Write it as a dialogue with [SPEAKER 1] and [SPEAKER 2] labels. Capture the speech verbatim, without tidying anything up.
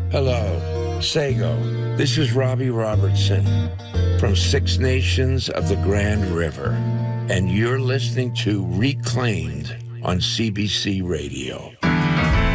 [SPEAKER 1] Hello, Sago. This is Robbie Robertson from Six Nations of the Grand River, and you're listening to Reclaimed on C B C Radio.